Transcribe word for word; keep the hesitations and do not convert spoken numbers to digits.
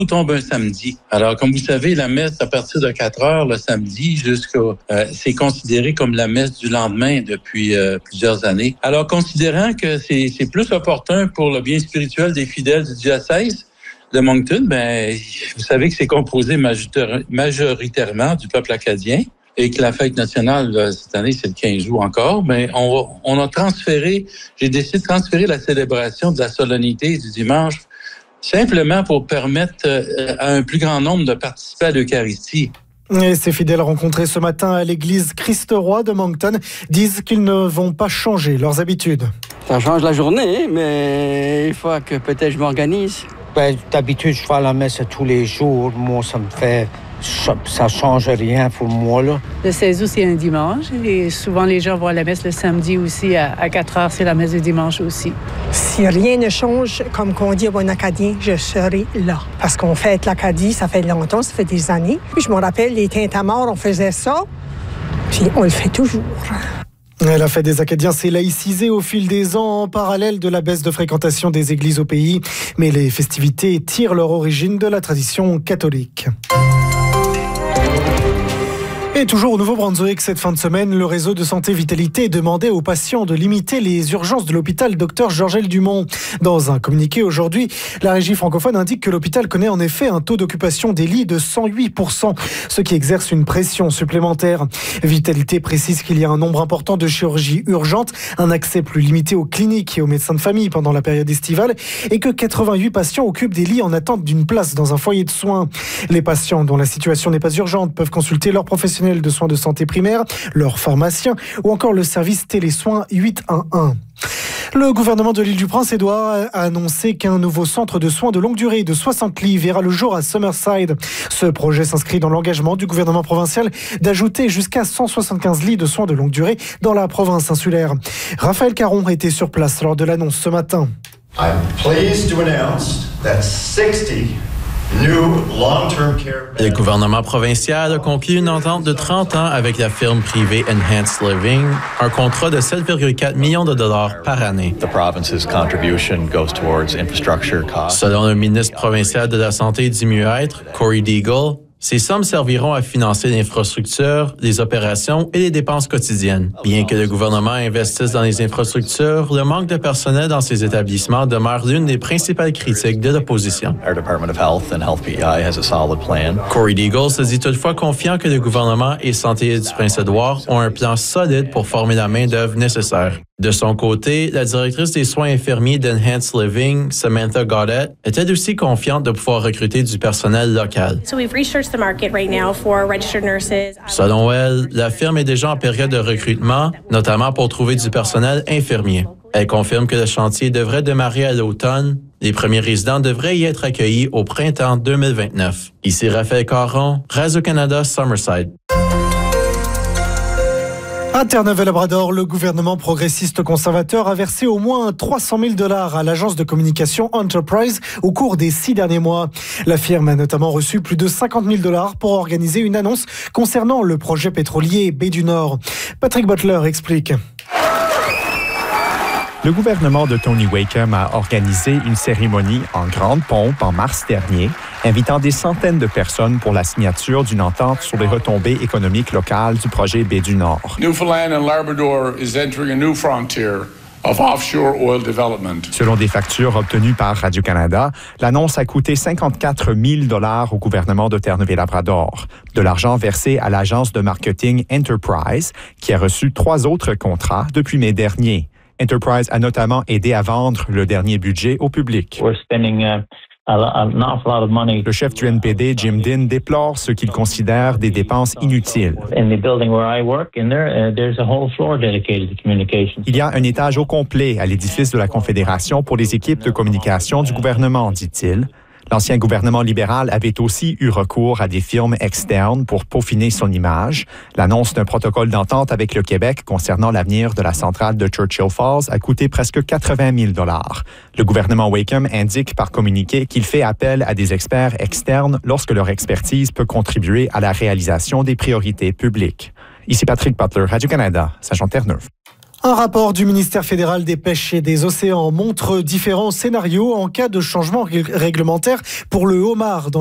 tombe un samedi. Alors, comme vous savez, la messe à partir de quatre heures le samedi jusqu'à... Euh, c'est considéré comme la messe du lendemain depuis euh, plusieurs années. Alors, considérant que c'est, c'est plus opportun pour le bien spirituel des fidèles du diocèse de Moncton, ben, vous savez que c'est composé majoritairement du peuple acadien et que la fête nationale, cette année, c'est le quinze août encore, mais on, on a transféré, j'ai décidé de transférer la célébration de la solennité du dimanche simplement pour permettre à un plus grand nombre de participer à l'Eucharistie. Et ces fidèles rencontrés ce matin à l'église Christ-Roi de Moncton disent qu'ils ne vont pas changer leurs habitudes. Ça change la journée, mais il faut que peut-être je m'organise. Ben, d'habitude, je fais la messe tous les jours. Moi, ça me fait... Ça ne change rien pour moi, là. Le seize août, c'est un dimanche. Et souvent, les gens vont à la messe le samedi aussi. À quatre heures, c'est la messe du dimanche aussi. Si rien ne change, comme qu'on dit à bon acadien, je serai là. Parce qu'on fête l'Acadie, ça fait longtemps, ça fait des années. Puis je me rappelle, les Tintamarre, on faisait ça. Puis on le fait toujours. La fête des Acadiens s'est laïcisée au fil des ans en parallèle de la baisse de fréquentation des églises au pays. Mais les festivités tirent leur origine de la tradition catholique. Et toujours au Nouveau-Brunswick, cette fin de semaine, le réseau de santé Vitalité demandait aux patients de limiter les urgences de l'hôpital Docteur Georgel Dumont. Dans un communiqué aujourd'hui, la régie francophone indique que l'hôpital connaît en effet un taux d'occupation des lits de cent huit pour cent, ce qui exerce une pression supplémentaire. Vitalité précise qu'il y a un nombre important de chirurgies urgentes, un accès plus limité aux cliniques et aux médecins de famille pendant la période estivale et que quatre-vingt-huit patients occupent des lits en attente d'une place dans un foyer de soins. Les patients dont la situation n'est pas urgente peuvent consulter leur professionnel de soins de santé primaire, leur pharmacien ou encore le service télésoins huit un un. Le gouvernement de l'Île-du-Prince-Édouard a annoncé qu'un nouveau centre de soins de longue durée de soixante lits verra le jour à Summerside. Ce projet s'inscrit dans l'engagement du gouvernement provincial d'ajouter jusqu'à cent soixante-quinze lits de soins de longue durée dans la province insulaire. Raphaël Caron était sur place lors de l'annonce ce matin. I'm pleased to announce that sixty Le gouvernement provincial a conclu une entente de trente ans avec la firme privée Enhanced Living, un contrat de sept virgule quatre millions de dollars par année. Selon le ministre provincial de la Santé et du Mieux-être, Corey Deagle, ces sommes serviront à financer l'infrastructure, les opérations et les dépenses quotidiennes. Bien que le gouvernement investisse dans les infrastructures, le manque de personnel dans ces établissements demeure l'une des principales critiques de l'opposition. Corey Deagle se dit toutefois confiant que le gouvernement et Santé du Prince-Édouard ont un plan solide pour former la main-d'œuvre nécessaire. De son côté, la directrice des soins infirmiers d'Enhanced Living, Samantha Gaudette, est elle aussi confiante de pouvoir recruter du personnel local. So we've researched the market right now for registered nurses. Selon elle, la firme est déjà en période de recrutement, notamment pour trouver du personnel infirmier. Elle confirme que le chantier devrait démarrer à l'automne. Les premiers résidents devraient y être accueillis au printemps deux mille vingt-neuf. Ici Raphaël Caron, Radio-Canada, Summerside. À Terre-Neuve-Labrador, le gouvernement progressiste conservateur a versé au moins trois cent mille dollars à l'agence de communication Enterprise au cours des six derniers mois. La firme a notamment reçu plus de cinquante mille dollars pour organiser une annonce concernant le projet pétrolier Baie du Nord. Patrick Butler explique. Le gouvernement de Tony Wakeham a organisé une cérémonie en grande pompe en mars dernier, invitant des centaines de personnes pour la signature d'une entente sur les retombées économiques locales du projet Baie du Nord. Newfoundland and Labrador is entering a new frontier of offshore oil development. Selon des factures obtenues par Radio-Canada, l'annonce a coûté cinquante-quatre mille dollars au gouvernement de Terre-Neuve-et-Labrador. De l'argent versé à l'agence de marketing Enterprise, qui a reçu trois autres contrats depuis mai dernier. Enterprise a notamment aidé à vendre le dernier budget au public. We're spending, uh, a lot, an awful lot of money. Le chef du N P D, Jim Dinn, déplore ce qu'il considère des dépenses inutiles. In the building where I work, in there, uh, there's a whole floor dedicated to communications. Il y a un étage au complet à l'édifice de la Confédération pour les équipes de communication du gouvernement, dit-il. L'ancien gouvernement libéral avait aussi eu recours à des firmes externes pour peaufiner son image. L'annonce d'un protocole d'entente avec le Québec concernant l'avenir de la centrale de Churchill Falls a coûté presque quatre-vingt mille dollars. Le gouvernement Wakeham indique par communiqué qu'il fait appel à des experts externes lorsque leur expertise peut contribuer à la réalisation des priorités publiques. Ici Patrick Butler, Radio-Canada, Saint-Jean-Terre-Neuve. Un rapport du ministère fédéral des Pêches et des Océans montre différents scénarios en cas de changement réglementaire pour le homard dans